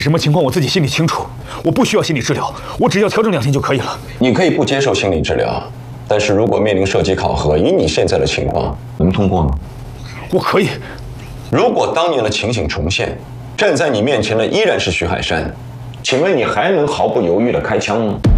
什么情况我自己心里清楚，我不需要心理治疗，我只要调整2天就可以了。 你可以不接受心理治疗，但是如果面临射击考核，以你现在的情况，能通过吗？ 我可以。 如果当年的情形重现，站在你面前的依然是徐海山，请问你还能毫不犹豫地开枪吗？